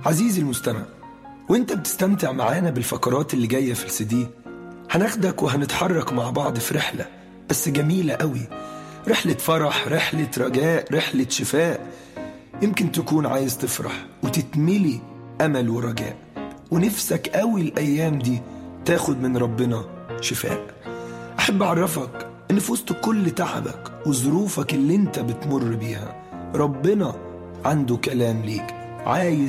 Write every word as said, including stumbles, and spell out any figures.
عزيزي المستمع، وانت بتستمتع معانا بالفقرات اللي جاية في السي هناخدك وهنتحرك مع بعض في رحلة بس جميلة قوي، رحلة فرح، رحلة رجاء، رحلة شفاء. يمكن تكون عايز تفرح وتتملي أمل ورجاء، ونفسك قوي الأيام دي تاخد من ربنا شفاء. أحب أعرفك إن في وسط كل تعبك وظروفك اللي انت بتمر بيها، ربنا عنده كلام ليك، عايز